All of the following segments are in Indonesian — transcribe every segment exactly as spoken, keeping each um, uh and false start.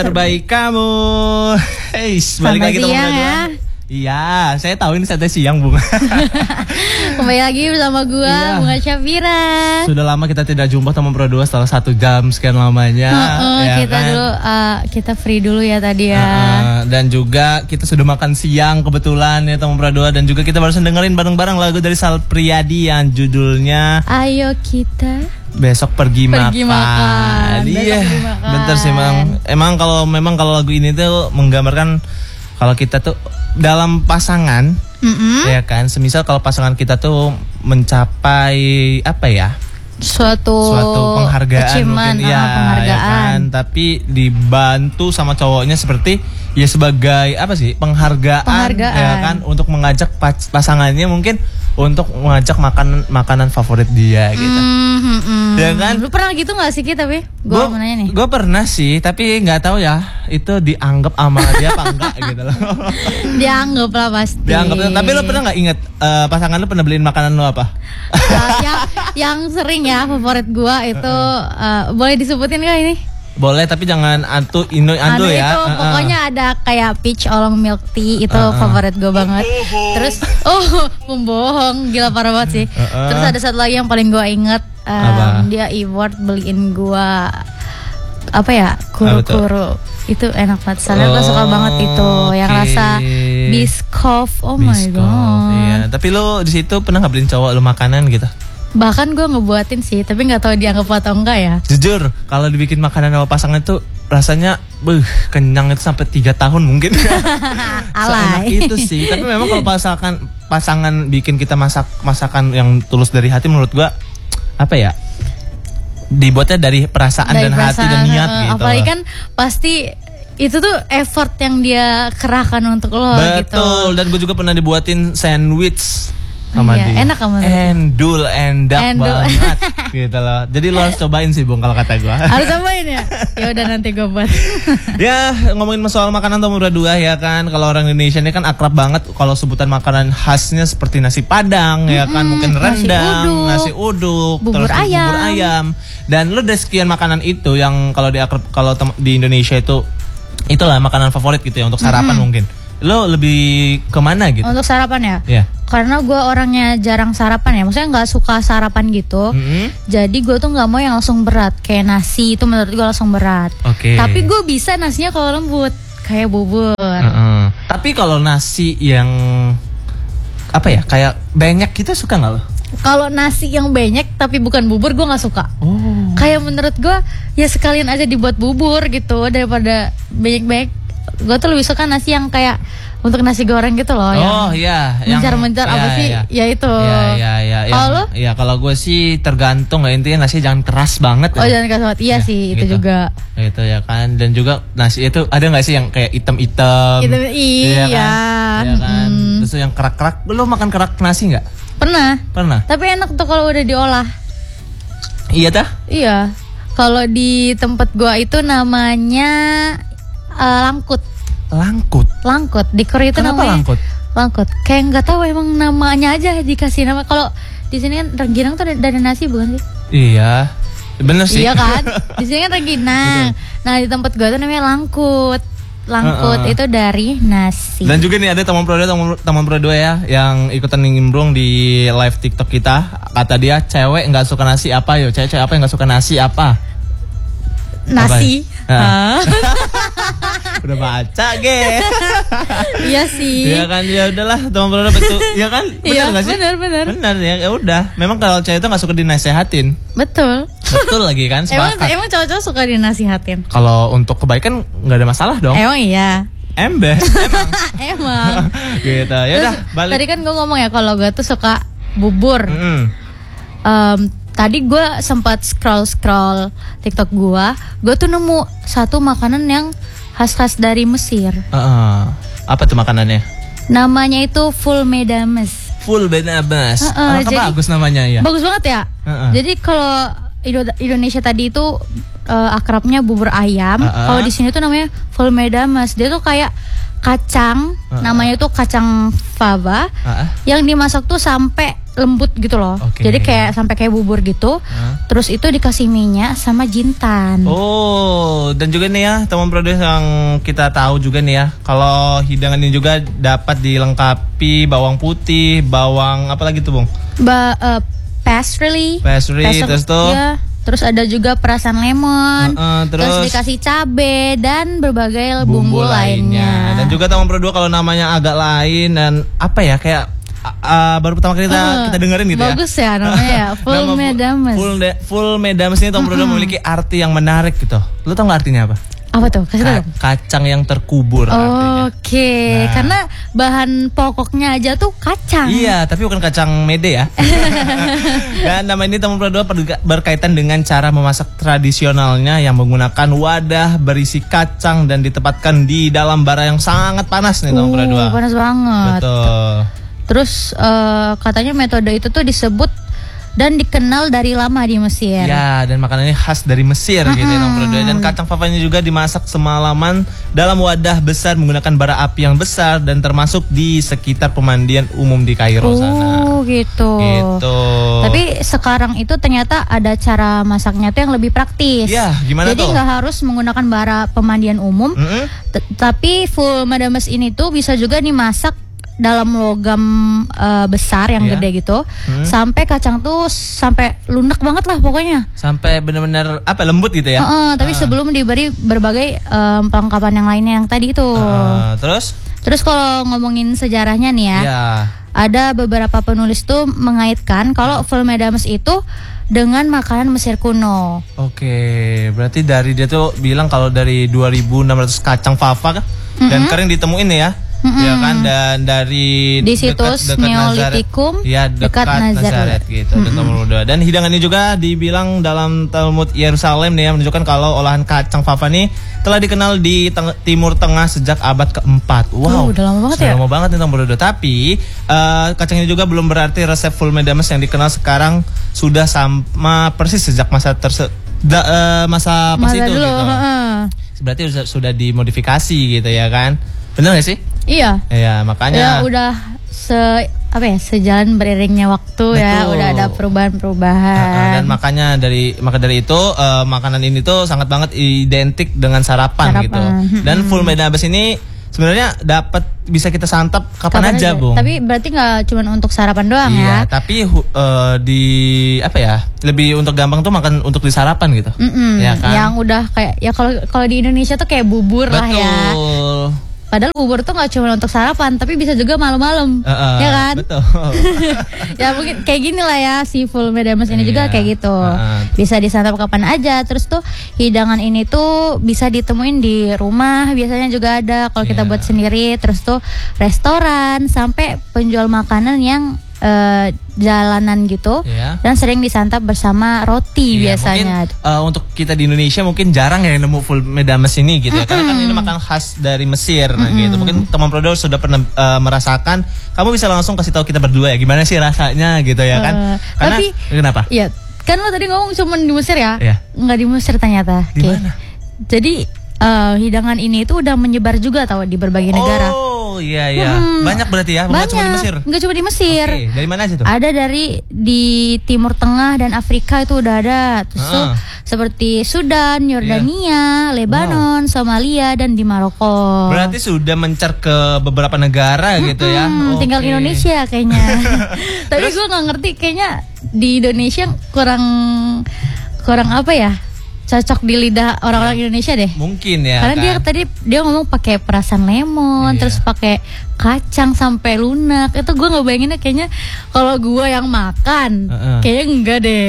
Terbaik kamu. Hey, balik lagi teman ya. Iya, saya tahu ini sampai siang, Bung. Kembali lagi bersama gua, iya. Bunga Syafira. Sudah lama kita tidak jumpa teman Pro dua setelah satu jam sekian lamanya. Uh, uh, ya kita kan? dulu uh, kita free dulu ya tadi ya. Uh, uh, dan juga kita sudah makan siang kebetulan ya teman Pro dua, dan juga kita barusan dengerin bareng-bareng lagu dari Sal Priadi yang judulnya Ayo Kita Besok Pergi, pergi Makan. makan. Iya. Bentar sih, Mang. Emang kalau memang kalau lagu ini tuh menggambarkan kalau kita tuh dalam pasangan, mm-hmm. ya kan, semisal kalau pasangan kita tuh mencapai apa ya, suatu, suatu penghargaan mungkin, ya, ya, penghargaan. ya kan, tapi dibantu sama cowoknya seperti ya sebagai apa sih, penghargaan, penghargaan. ya kan, untuk mengajak pasangannya mungkin untuk mengajak makan makanan favorit dia gitu, mm-hmm. ya kan? Lu pernah gitu nggak sih Ki? Tapi gue mau nanya nih. Gue pernah sih, tapi nggak tahu ya itu dianggap sama dia apa enggak gitu loh. Dianggap lah pasti. Dianggap. Tapi lo pernah nggak inget uh, pasangan lo pernah beliin makanan lo apa? Uh, yang yang sering ya favorit gue itu uh, boleh disebutin nggak ini? Boleh, tapi jangan antu ino antu anu ya. Itu uh-uh. Pokoknya ada kayak peach oolong milk tea itu uh-uh. favorit gue banget. Terus oh membohong, gila parah banget sih. Uh-uh. Terus ada satu lagi yang paling gue inget, um, dia e-word beliin gue apa ya, kuru-kuru. Itu enak banget. Soalnya oh, gue suka banget itu okay. yang rasa Biscoff. Oh Biscoff, my god. Iya. Tapi lo di situ pernah nggak beliin cowok lo makanan gitu? Bahkan gue ngebuatin sih, tapi nggak tahu dianggap atau enggak ya. Jujur, kalau dibikin makanan sama pasangan itu rasanya, beuh, kenyang itu sampai tiga tahun mungkin. Seenak itu sih. Tapi memang kalau pasangan pasangan bikin kita masak masakan yang tulus dari hati, menurut gue apa ya? Dibuatnya dari perasaan dari dan perasaan, hati dan niat uh, gitu. Apalagi kan pasti itu tuh effort yang dia kerahkan untuk lo. Betul, gitu. Dan gue juga pernah dibuatin sandwich sama iya, dia. Enak sama endul, endak endul. banget gitu loh. Jadi lo harus cobain sih, Bung, kalau kata gue. Harus cobain ya? Ya udah nanti gue buat. Ya, ngomongin soal makanan nomor dua ya kan. Kalau orang Indonesia ini kan akrab banget kalau sebutan makanan khasnya seperti nasi Padang, mm-hmm. ya kan, mungkin rendang, nasi uduk, nasi uduk bubur terus ayam. bubur ayam. Dan lo dari sekian makanan itu yang kalau di akrab, kalau tem- di Indonesia itu itulah makanan favorit gitu ya untuk sarapan, mm-hmm. mungkin. Lo lebih kemana gitu? Untuk sarapan ya? Yeah. Karena gue orangnya jarang sarapan ya, maksudnya nggak suka sarapan gitu. Mm-hmm. Jadi gue tuh nggak mau yang langsung berat, kayak nasi itu menurut gue langsung berat. Oke. Okay. Tapi gue bisa nasinya kalau lembut, kayak bubur. Uh-uh. Tapi kalau nasi yang apa ya, kayak banyak, kita suka nggak lo? Kalau nasi yang banyak tapi bukan bubur, gue nggak suka. Oh. Kayak menurut gue ya sekalian aja dibuat bubur gitu daripada banyak-banyak. Gue tuh lebih suka nasi yang kayak untuk nasi goreng gitu loh. Oh iya, mencar-mencar ya, apa ya, sih? Ya, ya itu. Iya iya iya. Kalau lo? Ya kalau gue sih tergantung, ya, intinya nasi jangan keras banget. Oh ya. jangan keras banget. Iya ya, sih itu gitu. Juga. Itu ya kan. Dan juga nasi itu ada nggak sih yang kayak hitam-hitam? Hitam, iya. Iya kan. Iya kan. Hmm. Terus yang kerak-kerak. Lo makan kerak nasi nggak? Pernah. Pernah. Tapi enak tuh kalau udah diolah. Iya dah. Iya. Kalau di tempat gua itu namanya uh, langkut. Langkut. Langkut. Di Korea itu Kenapa namanya langkut? Langkut. Kayak nggak tahu emang namanya aja dikasih nama. Kalau di sini kan rengginang tuh dari nasi bukan sih? Iya. Bener sih. Iya kan? Di sini kan rengginang. Nah, di tempat gua tuh namanya langkut. Langkut uh-uh. itu dari nasi. Dan juga nih ada teman Pro dua, teman, teman Pro dua ya yang ikutan nimbrung di live TikTok kita. Kata dia, cewek nggak suka nasi apa yo? Cewek-cewek apa yang nggak suka nasi apa? Nasi. Nah. Udah baca, ge. Iya sih. Iya kan, ya udahlah, teman Pro dua betul. Iya kan? Benar nggak ya, sih? Benar, benar. Benar ya, ya udah. Memang kalau cewek itu nggak suka dinasehatin. Betul. Betul lagi kan, sepakat. Emang, emang cowok-cowok suka dinasihatin? Kalau untuk kebaikan nggak ada masalah dong. Emang iya. Ember, emang. Emang. Gitu. Ya udah, balik. Tadi kan gue ngomong ya kalau gue tuh suka bubur. Mm. Um, tadi gue sempat scroll-scroll TikTok gue, gue tuh nemu satu makanan yang khas-khas dari Mesir. Uh, apa tuh makanannya? Namanya itu full medames. Full medames. Uh, uh, jadi, bagus namanya ya. Bagus banget ya. Uh, uh. Jadi kalau Indonesia tadi itu uh, akrabnya bubur ayam. Uh, uh. Kalau di sini tuh namanya full medames. Dia tuh kayak kacang, uh, uh. namanya tuh kacang fava, uh, uh. yang dimasak tuh sampai lembut gitu loh. Okay. Jadi kayak sampai kayak bubur gitu. Huh? Terus itu dikasih minyak sama jintan. Oh, dan juga nih ya teman produser yang kita tahu juga nih ya, kalau hidangan ini juga dapat dilengkapi bawang putih, bawang apa lagi tuh, Bung? Ba uh, Parsley. Parsley, terus tuh. Ya. Terus ada juga perasan lemon, uh, uh, terus, terus dikasih cabe dan berbagai bumbu, bumbu lainnya. lainnya. Dan juga teman produser kalau namanya agak lain dan apa ya kayak Uh, baru pertama kali kita uh, kita dengerin gitu bagus ya. Bagus ya namanya ya. Full medames. Full de, full medames ini Tom Brodo uh-huh. memiliki arti yang menarik gitu. Lu tau gak artinya apa? Apa tuh? Kasih tahu. Ka- kacang yang terkubur. Oke, okay. nah. Karena bahan pokoknya aja tuh kacang. Iya, tapi bukan kacang mede ya. Dan nama ini Tom Brodo berkaitan dengan cara memasak tradisionalnya yang menggunakan wadah berisi kacang dan ditempatkan di dalam bara yang sangat panas nih Tom uh, Brodo. Panas banget. Betul. Terus uh, katanya metode itu tuh disebut dan dikenal dari lama di Mesir. Ya, dan makanannya khas dari Mesir mm-hmm. gitu ya. Dan kacang fafanya juga dimasak semalaman dalam wadah besar menggunakan bara api yang besar dan termasuk di sekitar pemandian umum di Kairo oh, sana. Oh gitu. Gitu. Tapi sekarang itu ternyata ada cara masaknya tuh yang lebih praktis. Ya, gimana Jadi tuh? Jadi nggak harus menggunakan bara pemandian umum. Mm-hmm. T- tapi full medames ini tuh bisa juga dimasak dalam logam uh, besar yang yeah. gede gitu, hmm. sampai kacang tuh sampai lunak banget lah pokoknya. Sampai benar-benar apa lembut gitu ya? Uh, uh, tapi uh. sebelum diberi berbagai um, perlengkapan yang lainnya yang tadi itu. Uh, terus? Terus kalau ngomongin sejarahnya nih ya, yeah. ada beberapa penulis tuh mengaitkan kalau full medames itu dengan makanan Mesir kuno. Oke, berarti dari dia tuh bilang kalau dari dua ribu enam ratus kacang fafa kan, mm-hmm. dan kering ditemuin ya. Mm-hmm. Ya kan, dan dari di situs dekat, dekat Neolitikum Nazaret, ya dekat, dekat Nazaret, Nazaret gitu. Mm-hmm. Dan hidangan ini juga dibilang dalam Talmud Yerusalem nih ya, menunjukkan kalau olahan kacang fafa nih telah dikenal di teng- Timur Tengah sejak abad keempat. Wow, oh, udah lama banget ya. Lama banget nih Tom Brodo. Tapi uh, kacang ini juga belum berarti resep full medames yang dikenal sekarang sudah sama persis sejak masa terse da, uh, masa pas masa itu dulu, gitu. Uh. Berarti sudah, sudah dimodifikasi gitu ya kan? Benar gak sih? Iya. Iya, makanya ya udah se apa ya sejalan beriringnya waktu. Betul. Ya udah ada perubahan-perubahan. Uh, dan makanya dari maka dari itu uh, makanan ini tuh sangat banget identik dengan sarapan, sarapan. gitu. Dan full medames ini sebenarnya dapat bisa kita santap kapan, kapan aja, aja, Bung. Tapi berarti nggak cuma untuk sarapan doang iya, ya? Iya, tapi uh, di apa ya? Lebih untuk gampang tuh makan untuk di sarapan gitu. Mm-mm, ya kan? Yang udah kayak ya kalau kalau di Indonesia tuh kayak bubur. Betul. Lah ya. Padahal bubur tuh gak cuma untuk sarapan, tapi bisa juga malam-malam, uh, uh, ya kan? Betul. Ya mungkin kayak gini lah ya, si full medames ini iya, juga kayak gitu. Uh, uh. Bisa disantap kapan aja. Terus tuh hidangan ini tuh bisa ditemuin di rumah, biasanya juga ada kalau yeah. kita buat sendiri. Terus tuh restoran, sampai penjual makanan yang Uh, jalanan gitu, yeah. dan sering disantap bersama roti yeah, biasanya. Mungkin, uh, untuk kita di Indonesia mungkin jarang ya nemu full medames ini gitu ya, mm-hmm. karena kan ini makanan khas dari Mesir, mm-hmm. gitu. Mungkin teman produser sudah pernah uh, merasakan. Kamu bisa langsung kasih tahu kita berdua ya, gimana sih rasanya gitu ya kan? Uh, karena tapi, kenapa? Iya, kan lo tadi ngomong cuma di Mesir ya? Yeah. Nggak di Mesir ternyata. Di okay. mana? Jadi uh, hidangan ini tuh udah menyebar juga tahu di berbagai negara. Oh iya iya, hmm, banyak berarti ya? Banyak. Nggak cuma di Mesir? Nggak cuma di Mesir. Okay. Dari mana aja tuh? Ada dari di Timur Tengah dan Afrika itu udah ada. Terus uh. tuh, seperti Sudan, Yordania, yeah. Lebanon, wow. Somalia, dan di Maroko. Berarti sudah mencar ke beberapa negara hmm, gitu ya? Hmm, okay. Tinggal Indonesia kayaknya. Tapi gue nggak ngerti, kayaknya di Indonesia kurang kurang apa ya? Cocok di lidah orang-orang Indonesia deh. Mungkin ya. Karena kan? dia tadi dia ngomong pakai perasan lemon, iya. terus pakai kacang sampai lunak. Itu gue ngebayanginnya kayaknya kalau gue yang makan, uh-uh. kayaknya enggak deh.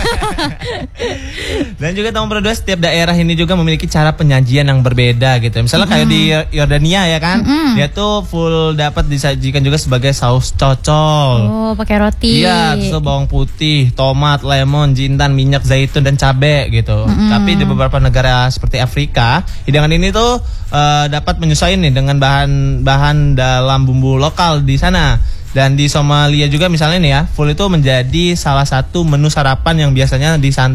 Dan juga teman berdua, setiap daerah ini juga memiliki cara penyajian yang berbeda gitu. Misalnya mm-hmm. kayak di Yordania ya kan, mm-hmm. dia tuh full dapat disajikan juga sebagai saus cocol. Oh, pakai roti. Iya, terus bawang putih, tomat, lemon, jintan, minyak zaitun dan cabai gitu. Mm-hmm. Tapi di beberapa negara seperti Afrika, hidangan ini tuh uh, dapat menyesuaikan nih dengan bahan-bahan dalam bumbu lokal di sana. Dan di Somalia juga misalnya nih ya, full itu menjadi salah satu menu sarapan yang biasanya disantap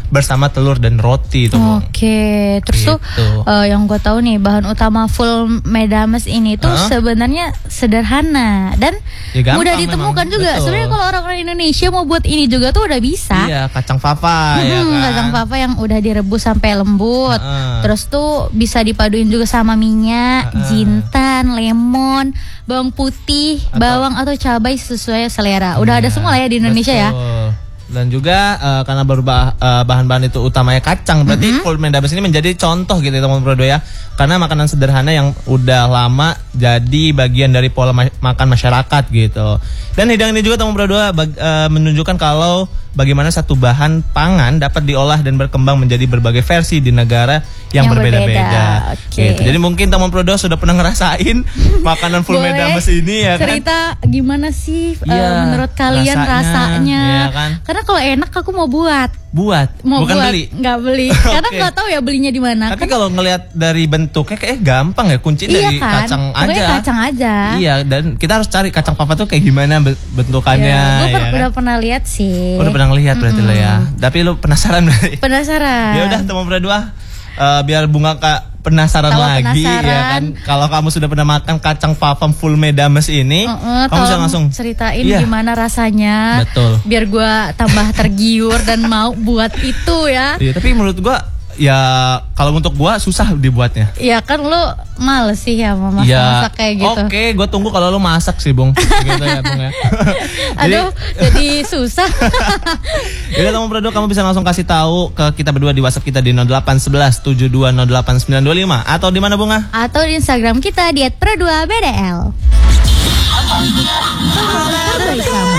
bersama telur dan roti itu. Oke, okay. Terus gitu. tuh uh, yang gue tahu nih bahan utama full medames ini tuh uh-huh. sebenarnya sederhana dan ya, mudah ditemukan memang. Juga. Sebenarnya kalau orang-orang Indonesia mau buat ini juga tuh udah bisa. Iya, kacang papa hmm, ya kan. Kacang papa yang udah direbus sampai lembut. Uh-huh. Terus tuh bisa dipaduin juga sama minyak, uh-huh. jintan, lemon, bawang putih, atau, bawang atau cabai sesuai selera. Udah iya, ada semua lah ya di Indonesia betul. Ya. Dan juga uh, karena berubah uh, bahan-bahan itu utamanya kacang, berarti mm-hmm. full medames ini menjadi contoh gitu teman Prodo ya. Karena makanan sederhana yang udah lama jadi bagian dari pola ma- makan masyarakat gitu. Dan hidangan ini juga teman Prodo bag- uh, menunjukkan kalau bagaimana satu bahan pangan dapat diolah dan berkembang menjadi berbagai versi di negara yang, yang berbeda-beda. Okay. Gitu. Jadi mungkin teman Prodo sudah pernah ngerasain makanan full medames ini ya kan. Cerita gimana sih ya, uh, menurut kalian rasanya? rasanya. Ya kan? Karena kalau enak aku mau buat. Buat, mau bukan buat, beli. Nggak beli. Karena okay. nggak tahu ya belinya di mana. Tapi kan, kalau ngelihat dari bentuknya kayak gampang ya, kunci iya dari kan? kacang Pokoknya aja. kacang aja. Iya, dan kita harus cari kacang papa tuh kayak gimana bentukannya. Ya, gue ya, udah kan? pernah lihat sih. Udah pernah lihat berarti mm-hmm. lo ya. Tapi lu penasaran berarti? Penasaran. Ya udah teman berdua, uh, biar Bunga Kak penasaran Tawa lagi penasaran. ya kan. Kalau kamu sudah pernah makan kacang papam full medames ini, uh-uh, kamu bisa langsung ceritain iya. gimana rasanya. Betul. Biar gue tambah tergiur dan mau buat itu ya. Iya, tapi menurut gue ya kalau untuk gua susah dibuatnya. Iya kan lu males sih ya mau masak-masak ya, kayak gitu. Oke, gua tunggu kalau lu masak sih, Bung. Gitu ya, Bung ya. Aduh, jadi susah. Jadi teman Prodo, kamu bisa langsung kasih tahu ke kita berdua di WhatsApp kita di nol delapan satu satu tujuh dua nol delapan sembilan dua lima atau di mana Bunga? Atau di Instagram kita di et pro dua b d l.